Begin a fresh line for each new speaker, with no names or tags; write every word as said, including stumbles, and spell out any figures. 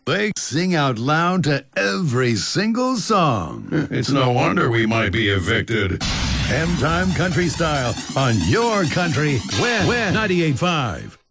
They sing out loud to every single song.
It's no wonder we might be evicted.
M Time Country Style on your country. Win, win. ninety-eight point five.